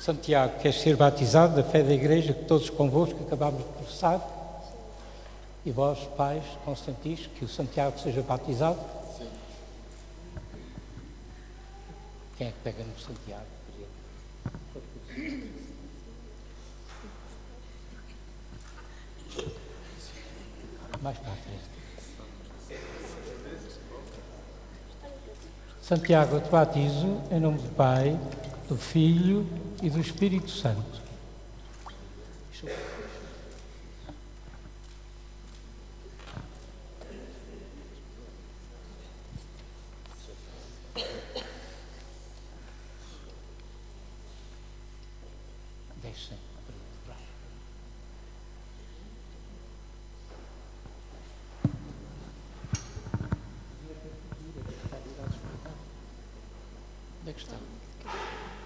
Santiago, queres ser batizado da fé da Igreja que todos convosco acabámos de professar? E vós, pais, consentis que o Santiago seja batizado? Sim. Quem é que pega no Santiago? Mais para a frente. Santiago, eu te batizo em nome do Pai, do Filho e do Espírito Santo. Deixem. Onde é que está?